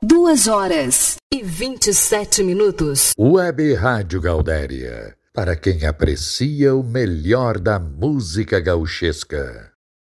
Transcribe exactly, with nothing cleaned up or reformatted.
Duas horas e vinte e sete minutos. Web Rádio Gaudéria, para quem aprecia o melhor da música gauchesca.